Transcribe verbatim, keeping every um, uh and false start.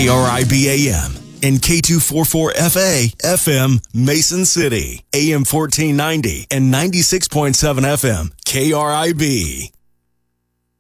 K R I B A M and K two forty-four F A F M Mason City, A M fourteen ninety and ninety-six point seven F M K R I B.